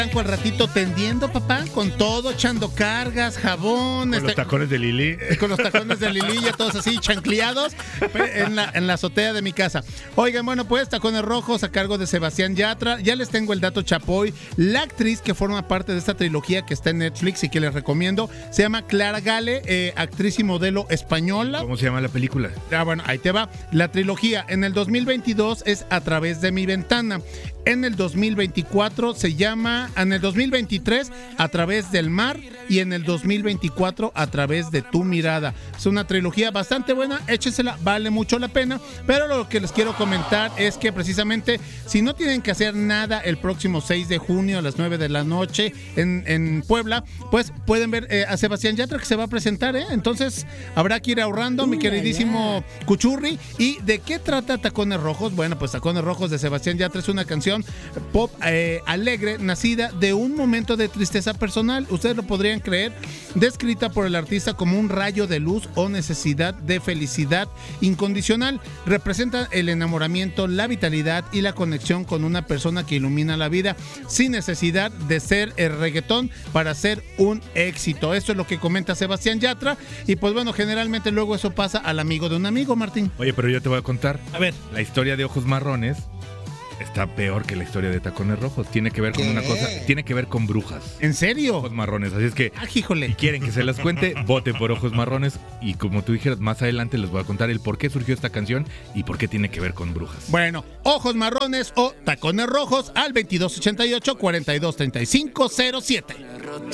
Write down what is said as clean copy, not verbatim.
al ratito tendiendo, papá, con todo, echando cargas, jabón. Con los tacones de Lili. Con los tacones de Lili, ya todos así chancleados en la azotea de mi casa. Oigan, bueno, pues Tacones Rojos a cargo de Sebastián Yatra. Ya les tengo el dato chapoy. La actriz que forma parte de esta trilogía que está en Netflix y que les recomiendo se llama Clara Gale, actriz y modelo española. ¿Cómo se llama la película? Bueno, ahí te va. La trilogía en el 2022 es A través de mi ventana. En el 2024 se llama, en el 2023 A través del mar y en el 2024 A través de tu mirada. Es una trilogía bastante buena, échensela, vale mucho la pena, pero lo que les quiero comentar es que precisamente si no tienen que hacer nada el próximo 6 de junio a las 9 de la noche en Puebla, pues pueden ver a Sebastián Yatra que se va a presentar, entonces habrá que ir ahorrando, mi queridísimo Cuchurri. ¿Y de qué trata Tacones Rojos? Bueno, pues Tacones Rojos de Sebastián Yatra es una canción pop alegre, nacida de un momento de tristeza personal, ustedes lo podrían creer, descrita por el artista como un rayo de luz o necesidad de felicidad incondicional. Representa el enamoramiento, la vitalidad y la conexión con una persona que ilumina la vida sin necesidad de ser el reggaetón para ser un éxito. Esto es lo que comenta Sebastián Yatra y pues bueno, generalmente luego eso pasa al amigo de un amigo, Martín. Oye, pero yo te voy a contar. A ver. La historia de Ojos Marrones está peor que la historia de Tacones Rojos. Tiene que ver con una cosa, tiene que ver con brujas. ¿En serio? Ojos Marrones, así es que híjole. Si quieren que se las cuente, voten por Ojos Marrones y como tú dijeras, más adelante les voy a contar el por qué surgió esta canción y por qué tiene que ver con brujas. Bueno, Ojos Marrones o Tacones Rojos al 2288-423507.